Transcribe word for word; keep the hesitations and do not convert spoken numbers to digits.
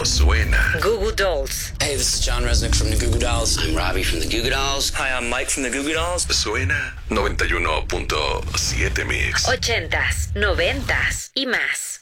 Esto suena. Goo Goo Dolls. Hey, this is John Resnick from the Goo Goo Dolls. I'm Robbie from the Goo Goo Dolls. Hi, I'm Mike from the Goo Goo Dolls. Suena noventa y uno punto siete Mix. Ochentas, noventas y más.